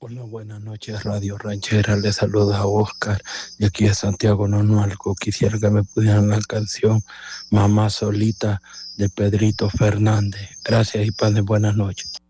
Hola, buenas noches, Radio Ranchera. Les saluda a Oscar de aquí de Santiago Nonualco. Quisiera que me pudieran la canción Mamá Solita de Pedrito Fernández. Gracias y padre, buenas noches.